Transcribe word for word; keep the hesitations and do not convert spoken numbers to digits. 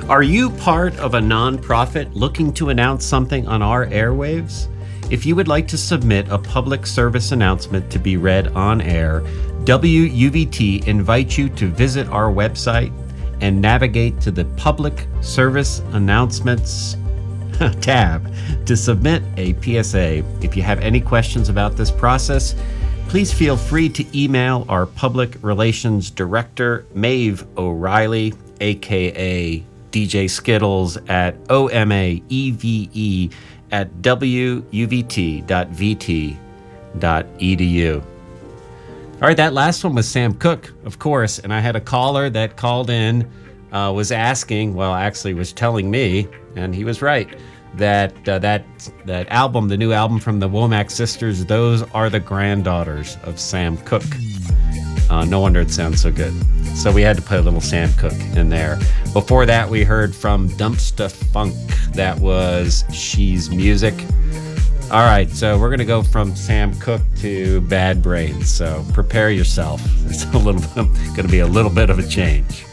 Are you part of a nonprofit looking to announce something on our airwaves? If you would like to submit a public service announcement to be read on air, W U V T invites you to visit our website and navigate to the Public Service Announcements tab to submit a P S A. If you have any questions about this process, please feel free to email our Public Relations Director, Maeve O'Reilly, aka D J Skittles, at O M A E V E at W U V T dot V T dot E D U. All right, that last one was Sam Cooke, of course, and I had a caller that called in, uh, was asking, well, actually was telling me, and he was right, that uh, that that album, the new album from the Womack Sisters, those are the granddaughters of Sam Cooke. Uh, no wonder it sounds so good. So we had to play a little Sam Cooke in there. Before that, we heard from Dumpsta Funk. That was She's Music. All right, so we're going to go from Sam Cooke to Bad Brains. So prepare yourself. It's a little going to be a little bit of a change.